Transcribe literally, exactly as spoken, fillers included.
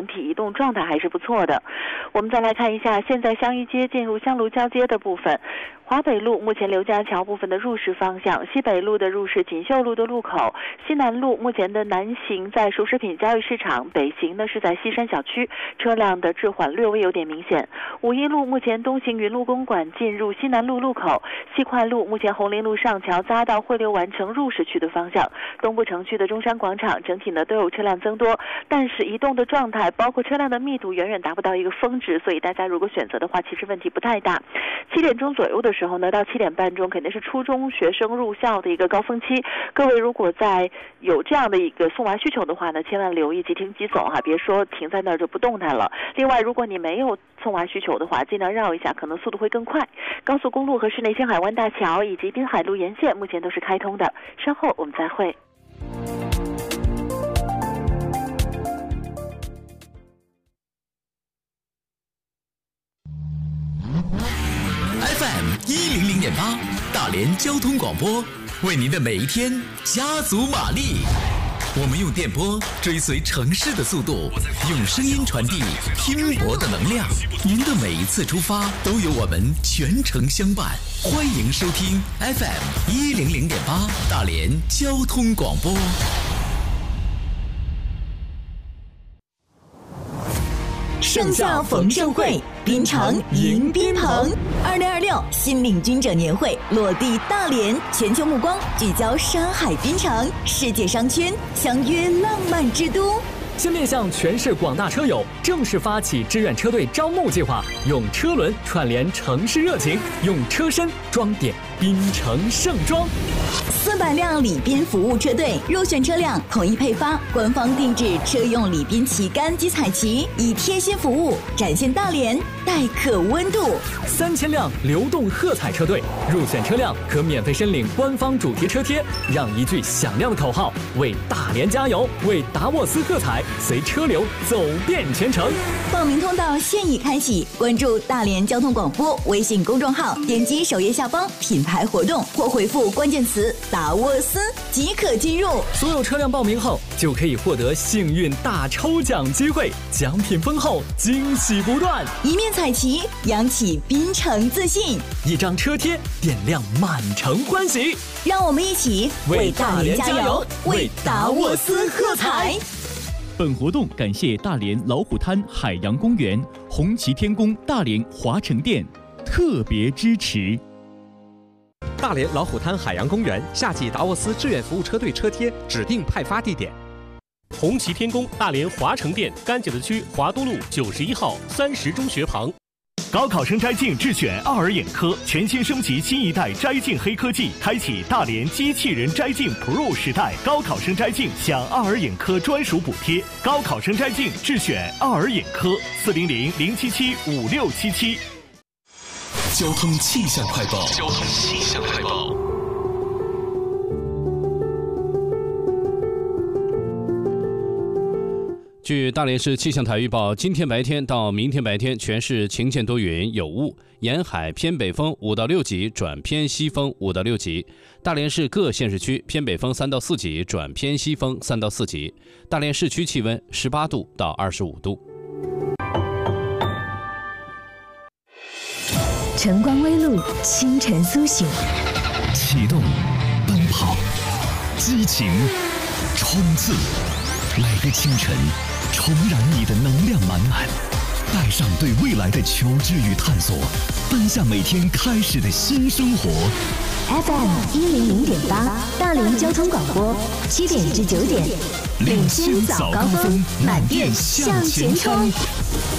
体移动状态还是不错的。我们再来看一下，现在香玉街进入香炉交接的部分。华北路目前刘家桥部分的入市方向，西北路的入市锦绣路的路口，西南路目前的南行在熟食品交易市场，北行呢是在西山小区，车辆的滞缓略微有点明显。五一路目前东行云路公馆进入西南路路口，西快路目前红林路上桥匝道汇流完成入市区的方向，东部城区的中山广场整体呢都有车辆增多，但是移动的状态包括车辆的密度远远达不到一个峰值，所以大家如果选择的话，其实问题不太大。七点钟左右的时候呢，到七点半钟肯定是初中学生入校的一个高峰期。各位如果在有这样的一个送娃需求的话呢，千万留意即停即走哈，别说停在那儿就不动弹了。另外，如果你没有送娃需求的话，尽量绕一下，可能速度会更快。高速公路和市内青海湾大桥以及滨海路沿线目前都是开通的。稍后我们再会。 F M 一零零点八，大连交通广播，为您的每一天加足马力。我们用电波追随城市的速度，用声音传递拼搏的能量。您的每一次出发，都有我们全程相伴。欢迎收听 F M 一零零点八，大连交通广播。 盛夏逢盛会，滨城迎宾朋。二零二六新领军者年会落地大连，全球目光聚焦山海滨城，世界商圈相约浪漫之都。 先面向全市广大车友正式发起志愿车队招募计划，用车轮串联城市热情，用车身装点滨城盛装。 四百辆礼宾服务车队入选车辆统一配发官方定制车用礼宾旗杆及彩旗，以贴心服务展现大连待客温度。 三千辆流动喝彩车队入选车辆可免费申领官方主题车贴，让一句响亮的口号为大连加油，为达沃斯喝彩，随车流走遍全城。 报名通道现已开启，关注大连交通广播微信公众号，点击首页下方品牌活动或回复关键词达沃斯即可进入。 所有车辆报名后就可以获得幸运大抽奖机会，奖品丰厚，惊喜不断。 一面彩旗扬起滨城自信， 一张车贴点亮满城欢喜。 让我们一起为大连加油，为达沃斯喝彩。 本活动感谢大连老虎滩海洋公园、红旗天宫大连华城店特别支持。 大连老虎滩海洋公园夏季达沃斯志愿服务车队车贴指定派发地点： 红旗天宫大连华城店甘井子区华都路九十一号三十中学旁。 高考生摘镜智选奥尔眼科，全新升级新一代摘镜黑科技，开启大连机器人摘镜 Pro 时代。高考生摘镜享奥尔眼科专属补贴，高考生摘镜智选奥尔眼科，四零零零七七五六七七。 交通气象快报。交通气象快报。 据大连市气象台预报，今天白天到明天白天全市晴间多云有雾，沿海偏北风五到六级转偏西风五到六级。大连市各县市区偏北风三到四级转偏西风三到四级。大连市区气温十八度到二十五度。 晨光微露，清晨苏醒， 启动，奔跑，激情，冲刺。每个清晨，重燃你的能量满满，带上对未来的求知与探索，奔向每天开始的新生活。 F M 一零零点八，大连交通广播，七点至九点， 领先早高峰，满电向前冲。